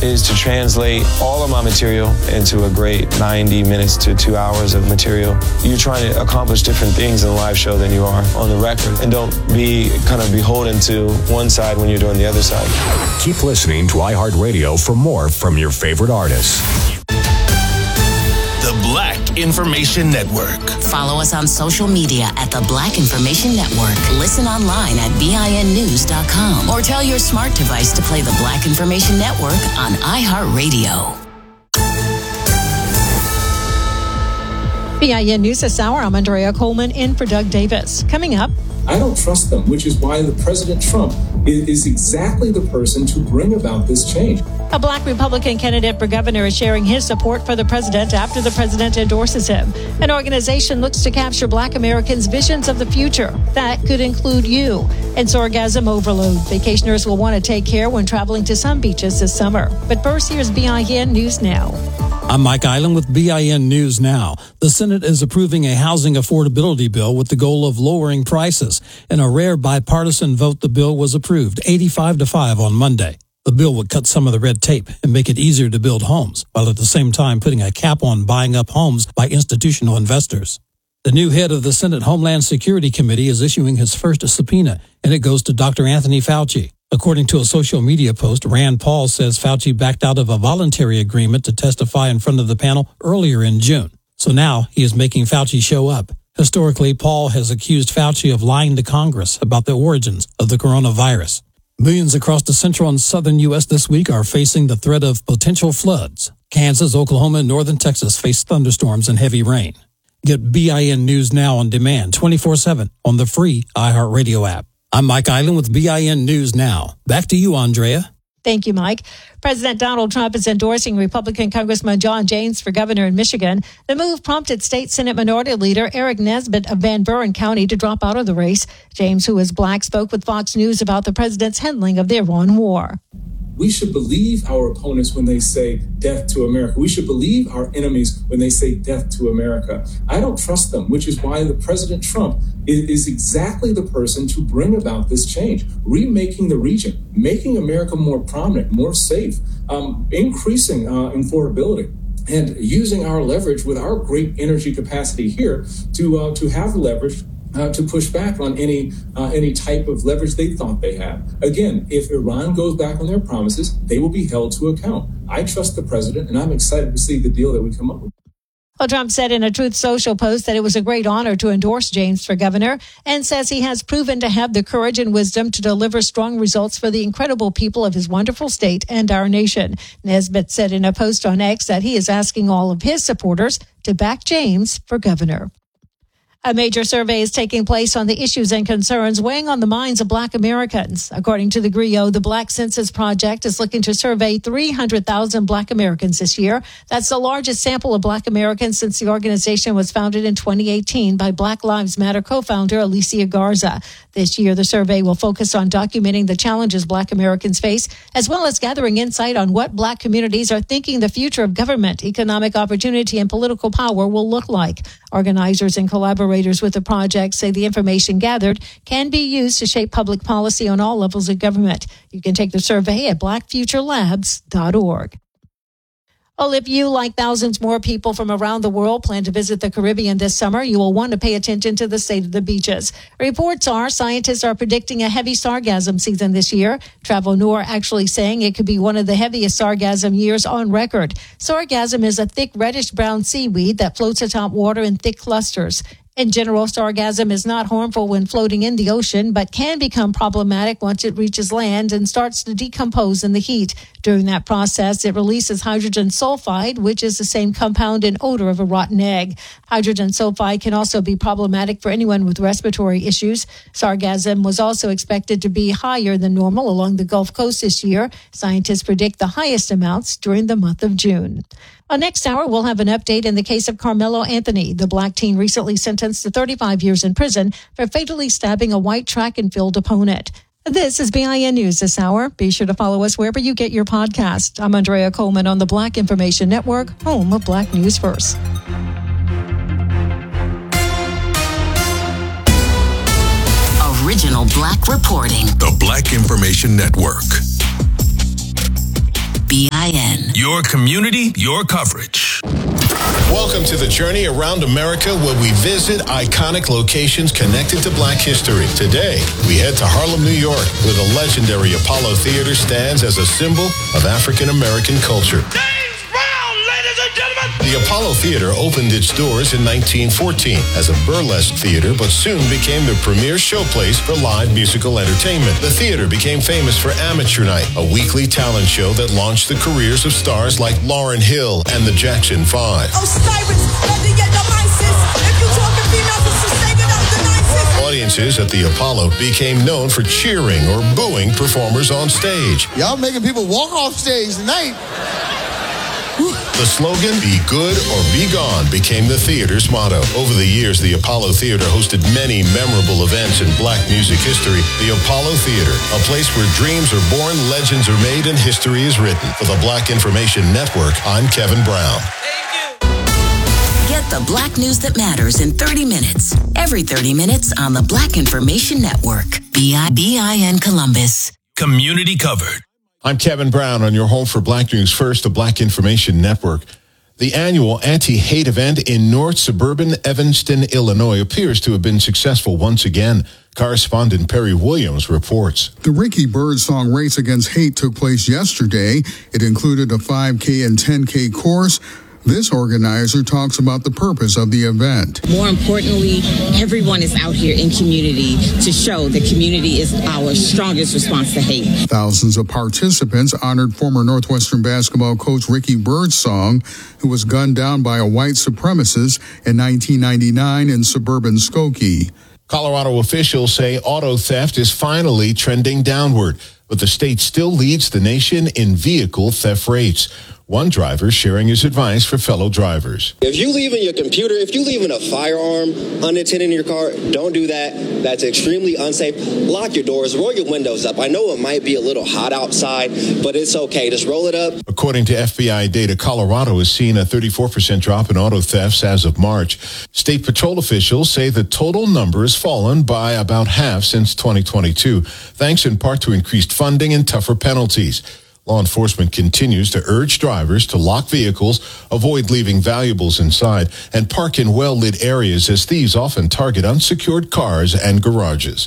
is to translate all of my material into a great 90 minutes to 2 hours of material. You're trying to accomplish different things in a live show than you are on the record. And don't be kind of beholden to one side when you're doing the other side. Keep listening to iHeartRadio for more from your favorite artists. The Black Information Network. Follow us on social media at the Black Information Network. Listen online at BINnews.com or tell your smart device to play the Black Information Network on iHeartRadio. BIN News this hour. I'm Andrea Coleman in for Doug Davis. Coming up. I don't trust them, which is why the President Trump is exactly the person to bring about this change. A Black Republican candidate for governor is sharing his support for the president after the president endorses him. An organization looks to capture Black Americans' visions of the future. That could include you. And Sargassum overload. Vacationers will want to take care when traveling to some beaches this summer. But first, here's BIN News Now. I'm Mike Island with BIN News Now. The Senate is approving a housing affordability bill with the goal of lowering prices. In a rare bipartisan vote, the bill was approved 85-5 on Monday. The bill would cut some of the red tape and make it easier to build homes, while at the same time putting a cap on buying up homes by institutional investors. The new head of the Senate Homeland Security Committee is issuing his first subpoena, and it goes to Dr. Anthony Fauci. According to a social media post, Rand Paul says Fauci backed out of a voluntary agreement to testify in front of the panel earlier in June. So now he is making Fauci show up. Historically, Paul has accused Fauci of lying to Congress about the origins of the coronavirus. Millions across the central and southern U.S. this week are facing the threat of potential floods. Kansas, Oklahoma, and northern Texas face thunderstorms and heavy rain. Get BIN News Now on demand 24/7 on the free iHeartRadio app. I'm Mike Island with BIN News Now. Back to you, Andrea. Thank you, Mike. President Donald Trump is endorsing Republican Congressman John James for governor in Michigan. The move prompted State Senate Minority Leader Eric Nesbitt of Van Buren County to drop out of the race. James, who is Black, spoke with Fox News about the president's handling of the Iran war. We should believe our opponents when they say death to America. We should believe our enemies when they say death to America. I don't trust them, which is why the President Trump is exactly the person to bring about this change, remaking the region, making America more prominent, more safe, increasing affordability, and using our leverage with our great energy capacity here to have the leverage to push back on any type of leverage they thought they had. Again, if Iran goes back on their promises, they will be held to account. I trust the president, and I'm excited to see the deal that we come up with. Well, Trump said in a Truth Social post that it was a great honor to endorse James for governor and says he has proven to have the courage and wisdom to deliver strong results for the incredible people of his wonderful state and our nation. Nesbitt said in a post on X that he is asking all of his supporters to back James for governor. A major survey is taking place on the issues and concerns weighing on the minds of Black Americans. According to the GRIO, the Black Census Project is looking to survey 300,000 Black Americans this year. That's the largest sample of Black Americans since the organization was founded in 2018 by Black Lives Matter co-founder Alicia Garza. This year, the survey will focus on documenting the challenges Black Americans face, as well as gathering insight on what Black communities are thinking the future of government, economic opportunity, and political power will look like. Organizers and collaborators with the project say the information gathered can be used to shape public policy on all levels of government. You can take the survey at blackfuturelabs.org. Well, if you, like thousands more people from around the world, plan to visit the Caribbean this summer, you will want to pay attention to the state of the beaches. Reports are scientists are predicting a heavy sargassum season this year. Travel Noor actually saying it could be one of the heaviest sargassum years on record. Sargassum is a thick reddish-brown seaweed that floats atop water in thick clusters. In general, sargassum is not harmful when floating in the ocean, but can become problematic once it reaches land and starts to decompose in the heat. During that process, it releases hydrogen sulfide, which is the same compound and odor of a rotten egg. Hydrogen sulfide can also be problematic for anyone with respiratory issues. Sargassum was also expected to be higher than normal along the Gulf Coast this year. Scientists predict the highest amounts during the month of June. Next hour, we'll have an update in the case of Carmelo Anthony, the Black teen recently sentenced to 35 years in prison for fatally stabbing a white track and field opponent. This is BIN News this hour. Be sure to follow us wherever you get your podcast. I'm Andrea Coleman on the Black Information Network, home of Black News First. Original Black reporting. The Black Information Network. BIN. Your community, your coverage. Welcome to the journey around America, where we visit iconic locations connected to Black history. Today, we head to Harlem, New York, where the legendary Apollo Theater stands as a symbol of African American culture. James Brown, ladies and gentlemen! The Apollo Theater opened its doors in 1914 as a burlesque theater, but soon became the premier showplace for live musical entertainment. The theater became famous for Amateur Night, a weekly talent show that launched the careers of stars like Lauryn Hill and the Jackson 5. Audiences at the Apollo became known for cheering or booing performers on stage. Y'all making people walk off stage tonight. The slogan, "Be good or be gone," became the theater's motto. Over the years, the Apollo Theater hosted many memorable events in Black music history. The Apollo Theater, a place where dreams are born, legends are made, and history is written. For the Black Information Network, I'm Kevin Brown. Get the Black news that matters in 30 minutes. Every 30 minutes on the Black Information Network. BIN Columbus. Community covered. I'm Kevin Brown on your home for Black News First, the Black Information Network. The annual anti-hate event in North Suburban Evanston, Illinois appears to have been successful once again. Correspondent Perry Williams reports. The Ricky Birdsong Race Against Hate took place yesterday. It included a 5K and 10K course. This organizer talks about the purpose of the event. More importantly, everyone is out here in community to show that community is our strongest response to hate. Thousands of participants honored former Northwestern basketball coach Ricky Birdsong, who was gunned down by a white supremacist in 1999 in suburban Skokie. Colorado officials say auto theft is finally trending downward, but the state still leads the nation in vehicle theft rates. One driver sharing his advice for fellow drivers. If you leave in your computer, if you leave in a firearm unattended in your car, don't do that. That's extremely unsafe. Lock your doors, roll your windows up. I know it might be a little hot outside, but it's okay. Just roll it up. According to FBI data, Colorado has seen a 34% drop in auto thefts as of March. State patrol officials say the total number has fallen by about half since 2022, thanks in part to increased funding and tougher penalties. Law enforcement continues to urge drivers to lock vehicles, avoid leaving valuables inside, and park in well-lit areas, as thieves often target unsecured cars and garages.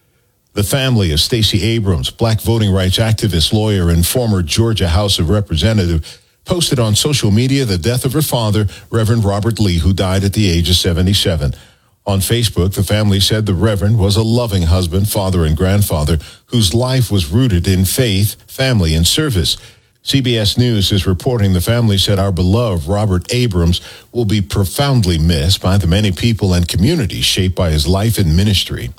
The family of Stacey Abrams, Black voting rights activist, lawyer, and former Georgia House of Representative, posted on social media the death of her father, Reverend Robert Lee, who died at the age of 77. On Facebook, the family said the Reverend was a loving husband, father, and grandfather whose life was rooted in faith, family, and service. CBS News is reporting the family said our beloved Robert Abrams will be profoundly missed by the many people and communities shaped by his life and ministry.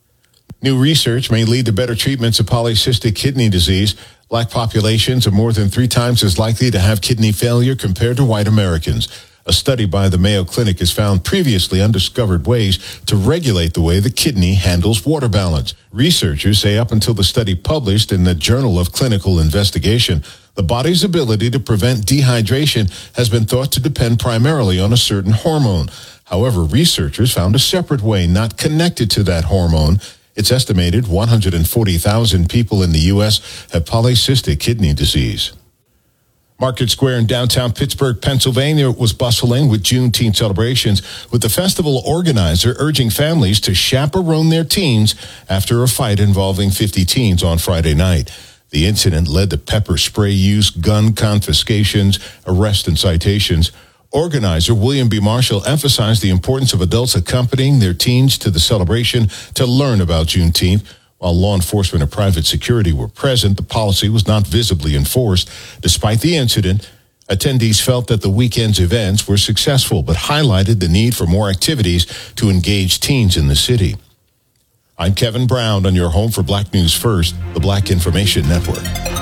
New research may lead to better treatments of polycystic kidney disease. Black populations are more than 3 times as likely to have kidney failure compared to white Americans. A study by the Mayo Clinic has found previously undiscovered ways to regulate the way the kidney handles water balance. Researchers say up until the study published in the Journal of Clinical Investigation, the body's ability to prevent dehydration has been thought to depend primarily on a certain hormone. However, researchers found a separate way not connected to that hormone. It's estimated 140,000 people in the U.S. have polycystic kidney disease. Market Square in downtown Pittsburgh, Pennsylvania was bustling with Juneteenth celebrations, with the festival organizer urging families to chaperone their teens after a fight involving 50 teens on Friday night. The incident led to pepper spray use, gun confiscations, arrests, and citations. Organizer William B. Marshall emphasized the importance of adults accompanying their teens to the celebration to learn about Juneteenth. While law enforcement and private security were present, the policy was not visibly enforced. Despite the incident, attendees felt that the weekend's events were successful, but highlighted the need for more activities to engage teens in the city. I'm Kevin Brown on your home for Black News First, the Black Information Network.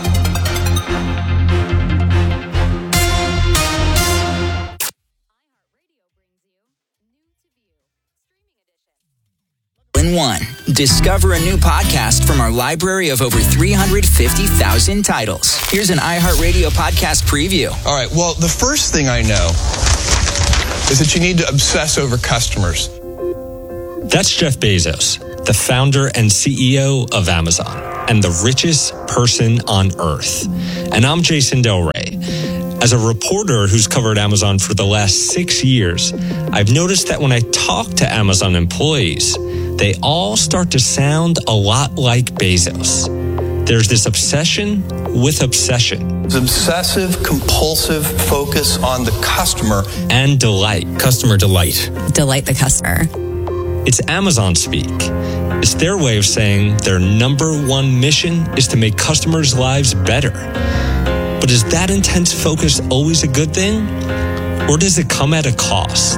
One. Discover a new podcast from our library of over 350,000 titles. Here's an iHeartRadio podcast preview. All right, well, the first thing I know is that you need to obsess over customers. That's Jeff Bezos, the founder and CEO of Amazon. and the richest person on earth. And I'm Jason Del Rey. As a reporter who's covered Amazon for the last 6 years, I've noticed that when I talk to Amazon employees, they all start to sound a lot like Bezos. There's this obsession with obsession. It's obsessive, compulsive focus on the customer. And delight. Customer delight. Delight the customer. It's Amazon speak. It's their way of saying their number one mission is to make customers' lives better. But is that intense focus always a good thing? Or does it come at a cost?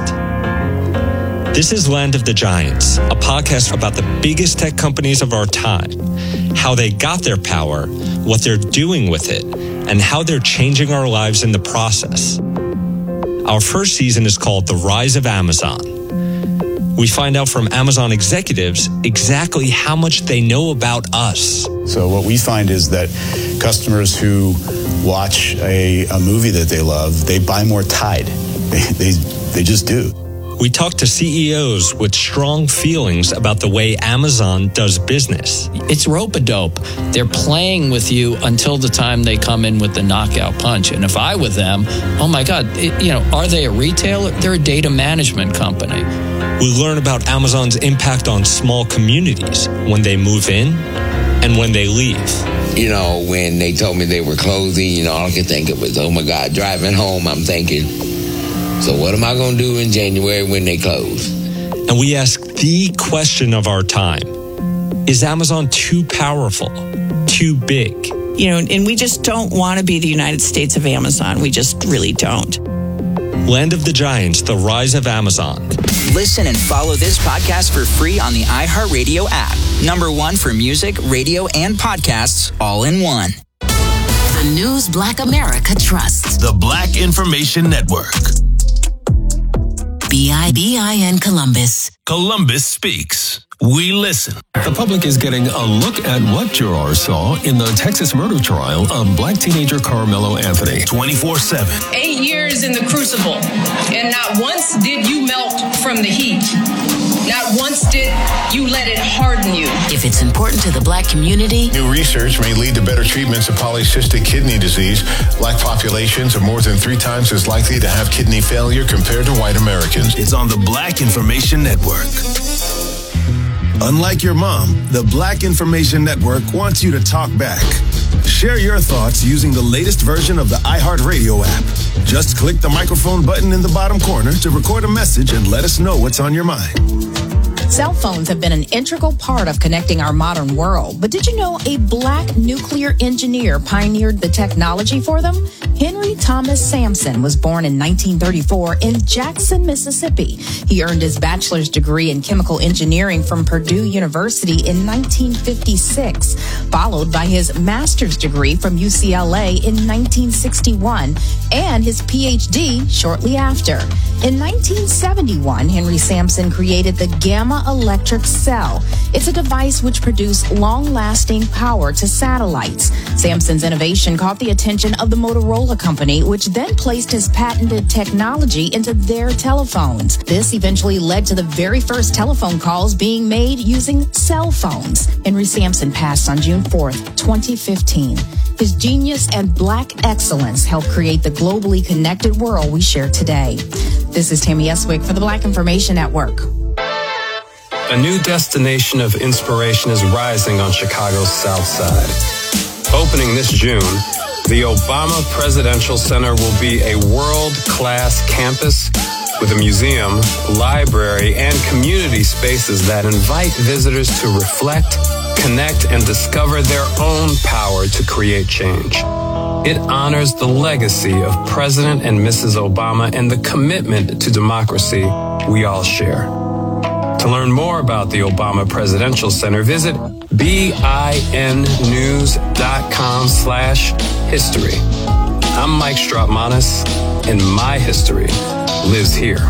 This is Land of the Giants, a podcast about the biggest tech companies of our time, how they got their power, what they're doing with it, and how they're changing our lives in the process. Our first season is called The Rise of Amazon. We find out from Amazon executives exactly how much they know about us. So what we find is that customers who watch a movie that they love, they buy more Tide. They just do. We talk to CEOs with strong feelings about the way Amazon does business. It's rope-a-dope. They're playing with you until the time they come in with the knockout punch. And if I were them, oh my God, are they a retailer? They're a data management company. We learn about Amazon's impact on small communities when they move in and when they leave. When they told me they were closing, all I could think of was, oh my God, driving home, I'm thinking, so what am I going to do in January when they close? And we ask the question of our time. Is Amazon too powerful? Too big? And we just don't want to be the United States of Amazon. We just really don't. Land of the Giants, The Rise of Amazon. Listen and follow this podcast for free on the iHeartRadio app. #1 for music, radio, and podcasts all in one. The news Black America trusts. The Black Information Network. BIN Columbus. Columbus speaks. We listen. The public is getting a look at what jurors saw in the Texas murder trial of black teenager Carmelo Anthony. 24/7. 8 years in the crucible, and not once did you melt from the heat. Not once did you let it harden you. If it's important to the black community, new research may lead to better treatments of polycystic kidney disease. Black populations are more than 3 times as likely to have kidney failure compared to white Americans. It's on the Black Information Network. Unlike your mom, the Black Information Network wants you to talk back. Share your thoughts using the latest version of the iHeartRadio app. Just click the microphone button in the bottom corner to record a message and let us know what's on your mind. Cell phones have been an integral part of connecting our modern world. But did you know a black nuclear engineer pioneered the technology for them? Henry Thomas Sampson was born in 1934 in Jackson, Mississippi. He earned his bachelor's degree in chemical engineering from Purdue University in 1956, followed by his master's degree from UCLA in 1961 and his PhD shortly after. In 1971, Henry Sampson created the Gamma Electric Cell. It's a device which produced long-lasting power to satellites. Sampson's innovation caught the attention of the Motorola Company, which then placed his patented technology into their telephones. This eventually led to the very first telephone calls being made using cell phones. Henry Sampson passed on June 4th, 2015. His genius and black excellence helped create the globally connected world we share today. This is Tammy Eswick for the Black Information Network. A new destination of inspiration is rising on Chicago's South Side. Opening this June, the Obama Presidential Center will be a world-class campus with a museum, library, and community spaces that invite visitors to reflect, connect, and discover their own power to create change. It honors the legacy of President and Mrs. Obama and the commitment to democracy we all share. To learn more about the Obama Presidential Center, visit BINnews.com/history. I'm Mike Strautmanis, and my history lives here.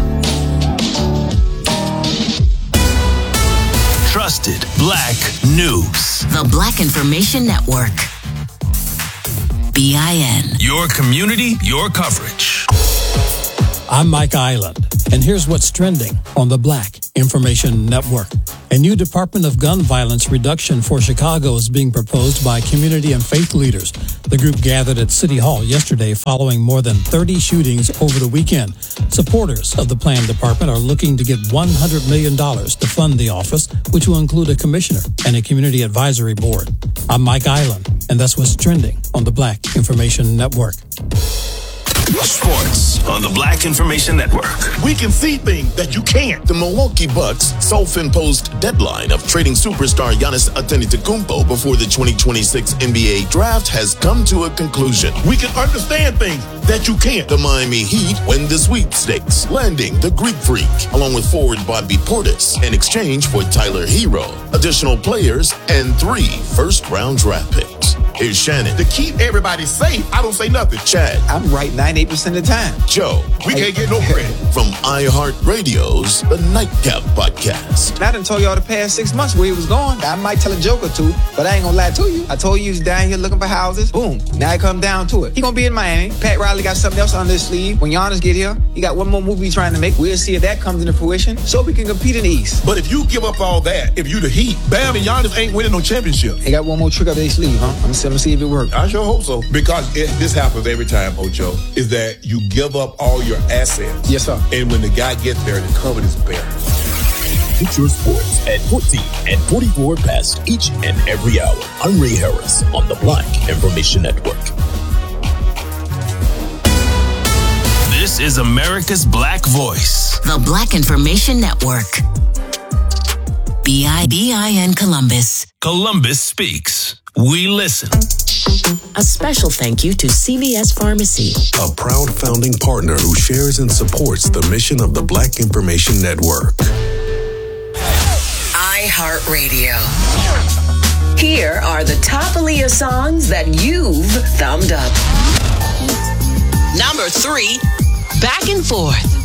Trusted Black News. The Black Information Network. BIN. Your community, your coverage. I'm Mike Island. And here's what's trending on the Black Information Network. A new Department of Gun Violence Reduction for Chicago is being proposed by community and faith leaders. The group gathered at City Hall yesterday following more than 30 shootings over the weekend. Supporters of the planned department are looking to get $100 million to fund the office, which will include a commissioner and a community advisory board. I'm Mike Island, and that's what's trending on the Black Information Network. Sports on the Black Information Network. We can see things that you can't. The Milwaukee Bucks' self-imposed deadline of trading superstar Giannis Antetokounmpo before the 2026 NBA draft has come to a conclusion. We can understand things that you can't. The Miami Heat win the sweepstakes, landing the Greek Freak, along with forward Bobby Portis, in exchange for Tyler Hero, additional players, and 3 first-round draft picks. Here's Shannon. To keep everybody safe, I don't say nothing. Chad. I'm right 98% of the time. Joe. We can't get no credit. From iHeartRadio's The Nightcap Podcast. I done told y'all the past 6 months where he was going. I might tell a joke or two, but I ain't gonna lie to you. I told you he was down here looking for houses. Boom. Now it come down to it. He gonna be in Miami. Pat Riley got something else under his sleeve. When Giannis get here, he got one more movie he's trying to make. We'll see if that comes into fruition so we can compete in the East. But if you give up all that, if you the Heat, Bam and Giannis ain't winning no championship. They got one more trick up their sleeve, huh? I'm gonna see if it works. I sure hope so. Because this happens every time, Ocho, is that you give up all your assets. Yes, sir. And when the guy gets there, the cupboard is bare. Get your sports at 14 and 44 past each and every hour. I'm Ray Harris on the Black Information Network. This is America's Black Voice. The Black Information Network. BIN Columbus. Columbus speaks. We listen. A special thank you to CVS Pharmacy, a proud founding partner who shares and supports the mission of the Black Information Network. iHeartRadio. Here are the top Aaliyah songs that you've thumbed up. Number 3, Back and Forth.